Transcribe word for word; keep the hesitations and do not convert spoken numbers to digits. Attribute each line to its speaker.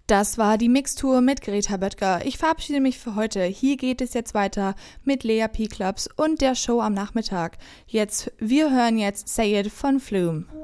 Speaker 1: Das war die Mixtur mit Greta Böttger. Ich verabschiede mich für heute. Hier geht es jetzt weiter mit Lea P. Clubs und der Show am Nachmittag. Jetzt, wir hören jetzt Say It von Flume.